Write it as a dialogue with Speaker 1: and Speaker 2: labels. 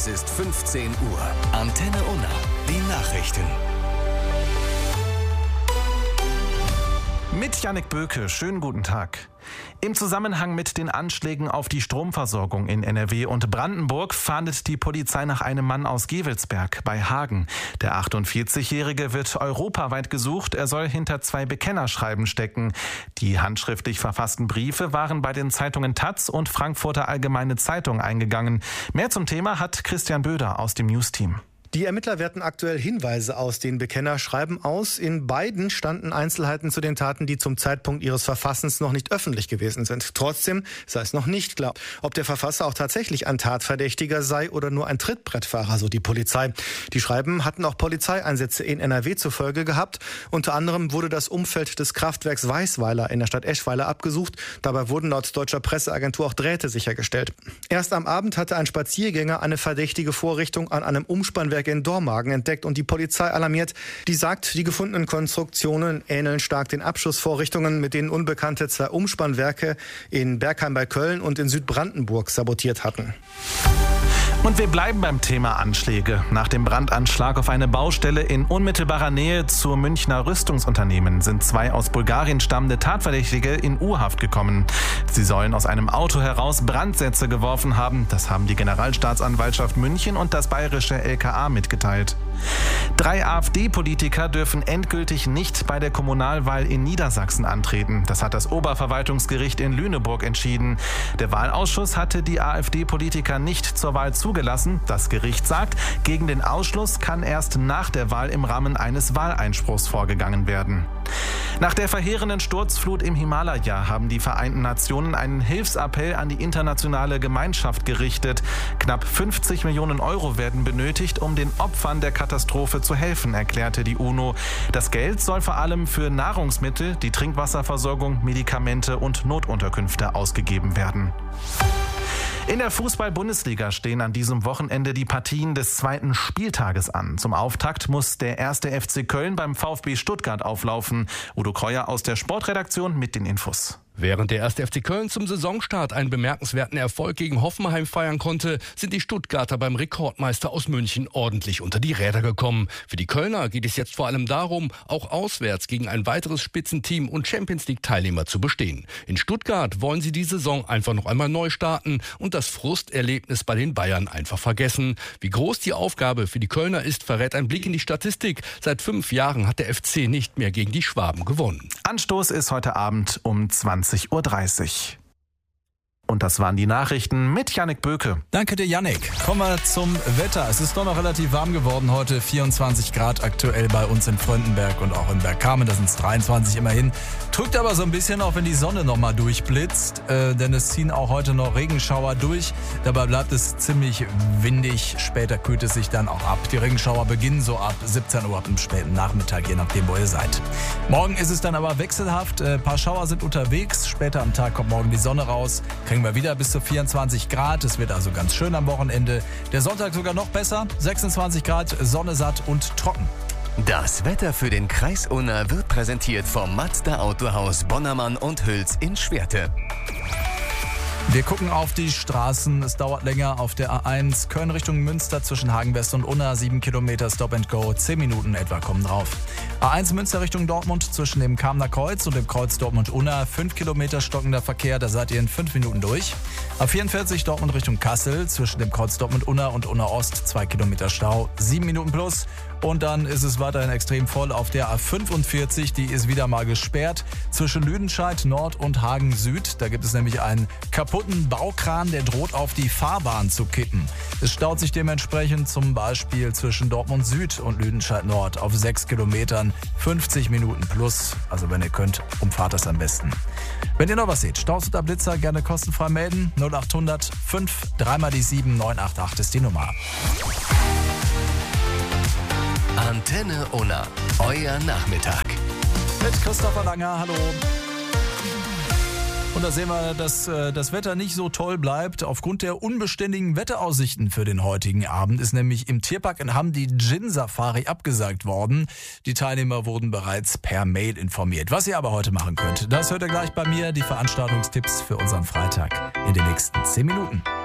Speaker 1: Es ist 15 Uhr. Antenne Unna. Die Nachrichten.
Speaker 2: Mit Jannik Böke, schönen guten Tag. Im Zusammenhang mit den Anschlägen auf die Stromversorgung in NRW und Brandenburg fahndet die Polizei nach einem Mann aus Gevelsberg bei Hagen. Der 48-Jährige wird europaweit gesucht. Er soll hinter 2 Bekennerschreiben stecken. Die handschriftlich verfassten Briefe waren bei den Zeitungen taz und Frankfurter Allgemeine Zeitung eingegangen. Mehr zum Thema hat Christian Böder aus dem News-Team.
Speaker 3: Die Ermittler werten aktuell Hinweise aus den Bekennerschreiben aus. In beiden standen Einzelheiten zu den Taten, die zum Zeitpunkt ihres Verfassens noch nicht öffentlich gewesen sind. Trotzdem sei es noch nicht klar, ob der Verfasser auch tatsächlich ein Tatverdächtiger sei oder nur ein Trittbrettfahrer, so die Polizei. Die Schreiben hatten auch Polizeieinsätze in NRW zur Folge gehabt. Unter anderem wurde das Umfeld des Kraftwerks Weißweiler in der Stadt Eschweiler abgesucht. Dabei wurden laut deutscher Presseagentur auch Drähte sichergestellt. Erst am Abend hatte ein Spaziergänger eine verdächtige Vorrichtung an einem Umspannwerk in Dormagen entdeckt und die Polizei alarmiert. Die sagt, die gefundenen Konstruktionen ähneln stark den Abschussvorrichtungen, mit denen Unbekannte 2 Umspannwerke in Bergheim bei Köln und in Südbrandenburg sabotiert hatten.
Speaker 2: Und wir bleiben beim Thema Anschläge. Nach dem Brandanschlag auf eine Baustelle in unmittelbarer Nähe zur Münchner Rüstungsunternehmen sind 2 aus Bulgarien stammende Tatverdächtige in U-Haft gekommen. Sie sollen aus einem Auto heraus Brandsätze geworfen haben. Das haben die Generalstaatsanwaltschaft München und das bayerische LKA mitgeteilt. 3 AfD-Politiker dürfen endgültig nicht bei der Kommunalwahl in Niedersachsen antreten. Das hat das Oberverwaltungsgericht in Lüneburg entschieden. Der Wahlausschuss hatte die AfD-Politiker nicht zur Wahl zugelassen. Das Gericht sagt, gegen den Ausschluss kann erst nach der Wahl im Rahmen eines Wahleinspruchs vorgegangen werden. Nach der verheerenden Sturzflut im Himalaya haben die Vereinten Nationen einen Hilfsappell an die internationale Gemeinschaft gerichtet. Knapp 50 Millionen Euro werden benötigt, um den Opfern der Katastrophe zu helfen, erklärte die UNO. Das Geld soll vor allem für Nahrungsmittel, die Trinkwasserversorgung, Medikamente und Notunterkünfte ausgegeben werden. In der Fußball-Bundesliga stehen an diesem Wochenende die Partien des 2. Spieltages an. Zum Auftakt muss der 1. FC Köln beim VfB Stuttgart auflaufen. Udo Kreuer aus der Sportredaktion mit den Infos.
Speaker 4: Während der 1. FC Köln zum Saisonstart einen bemerkenswerten Erfolg gegen Hoffenheim feiern konnte, sind die Stuttgarter beim Rekordmeister aus München ordentlich unter die Räder gekommen. Für die Kölner geht es jetzt vor allem darum, auch auswärts gegen ein weiteres Spitzenteam und Champions-League-Teilnehmer zu bestehen. In Stuttgart wollen sie die Saison einfach noch einmal neu starten und das Frusterlebnis bei den Bayern einfach vergessen. Wie groß die Aufgabe für die Kölner ist, verrät ein Blick in die Statistik. Seit 5 Jahren hat der FC nicht mehr gegen die Schwaben gewonnen.
Speaker 2: Anstoß ist heute Abend um 20:30 Uhr. Und das waren die Nachrichten mit Jannik Böke.
Speaker 5: Danke dir, Jannik. Kommen wir zum Wetter. Es ist doch noch relativ warm geworden heute. 24 Grad aktuell bei uns in Fröndenberg und auch in Bergkamen. Da sind es 23 immerhin. Drückt aber so ein bisschen, auch wenn die Sonne noch mal durchblitzt. Denn es ziehen auch heute noch Regenschauer durch. Dabei bleibt es ziemlich windig. Später kühlt es sich dann auch ab. Die Regenschauer beginnen so ab 17 Uhr, ab dem späten Nachmittag, je nachdem, wo ihr seid. Morgen ist es dann aber wechselhaft. Ein paar Schauer sind unterwegs. Später am Tag kommt morgen die Sonne raus. Kriegen wir wieder bis zu 24 Grad. Es wird also ganz schön am Wochenende. Der Sonntag sogar noch besser. 26 Grad, Sonne satt und trocken.
Speaker 1: Das Wetter für den Kreis Unna wird präsentiert vom Mazda Autohaus Bonnermann und Hüls in Schwerte.
Speaker 5: Wir gucken auf die Straßen. Es dauert länger auf der A1 Köln Richtung Münster zwischen Hagenwest und Unna. 7 Kilometer Stop and Go. 10 Minuten etwa kommen drauf. A1 Münster Richtung Dortmund zwischen dem Kamener Kreuz und dem Kreuz Dortmund-Unna. 5 Kilometer stockender Verkehr. Da seid ihr in 5 Minuten durch. A44 Dortmund Richtung Kassel zwischen dem Kreuz Dortmund-Unna und Unna Ost. 2 Kilometer Stau. 7 Minuten plus. Und dann ist es weiterhin extrem voll auf der A45. Die ist wieder mal gesperrt zwischen Lüdenscheid Nord und Hagen Süd. Da gibt es nämlich einen kaputten Baukran, der droht auf die Fahrbahn zu kippen. Es staut sich dementsprechend zum Beispiel zwischen Dortmund Süd und Lüdenscheid Nord auf 6 Kilometern. 50 Minuten plus. Also wenn ihr könnt, umfahrt das am besten. Wenn ihr noch was seht, Staus oder Blitzer, gerne kostenfrei melden. 0800 5 3 die 7 988 ist die Nummer.
Speaker 1: Antenne Unna, euer Nachmittag.
Speaker 5: Mit Christopher Langer, hallo. Und da sehen wir, dass das Wetter nicht so toll bleibt. Aufgrund der unbeständigen Wetteraussichten für den heutigen Abend ist nämlich im Tierpark in Hamm die Gin-Safari abgesagt worden. Die Teilnehmer wurden bereits per Mail informiert. Was ihr aber heute machen könnt, das hört ihr gleich bei mir. Die Veranstaltungstipps für unseren Freitag in den nächsten 10 Minuten.